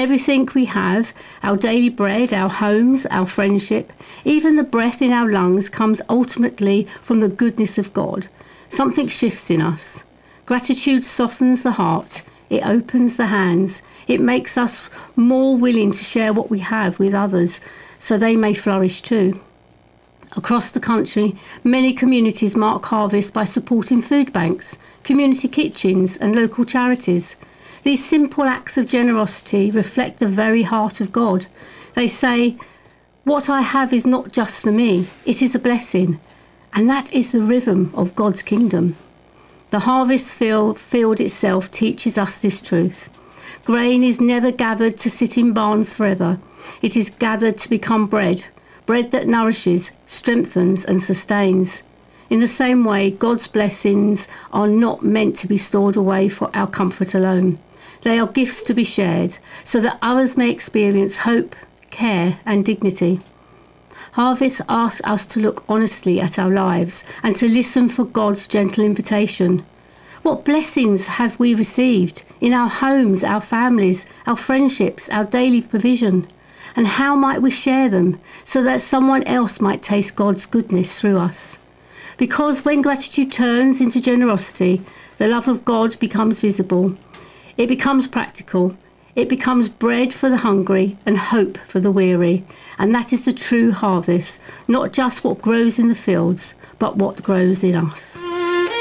Everything we have, our daily bread, our homes, our friendship, even the breath in our lungs comes ultimately from the goodness of God. Something shifts in us. Gratitude softens the heart. It opens the hands. It makes us more willing to share what we have with others so they may flourish too. Across the country, many communities mark harvest by supporting food banks, community kitchens and local charities. These simple acts of generosity reflect the very heart of God. They say, what I have is not just for me, it is a blessing. And that is the rhythm of God's kingdom. The harvest field itself teaches us this truth. Grain is never gathered to sit in barns forever. It is gathered to become bread that nourishes, strengthens and sustains. In the same way, God's blessings are not meant to be stored away for our comfort alone. They are gifts to be shared so that others may experience hope, care and dignity. Harvest asks us to look honestly at our lives and to listen for God's gentle invitation. What blessings have we received in our homes, our families, our friendships, our daily provision? And how might we share them so that someone else might taste God's goodness through us? Because when gratitude turns into generosity, the love of God becomes visible. It becomes practical. It becomes bread for the hungry and hope for the weary. And that is the true harvest, not just what grows in the fields, but what grows in us.